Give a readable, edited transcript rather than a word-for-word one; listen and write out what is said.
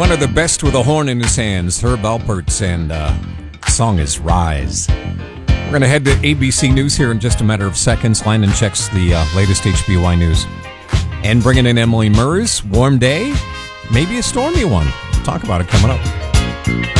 One of the best with a horn in his hands, Herb Alpert's, and song is Rise. We're going to head to ABC News here in just a matter of seconds. Lynan checks the latest HBY news. And bringing in Emily Murs, warm day, maybe a stormy one. Talk about it coming up.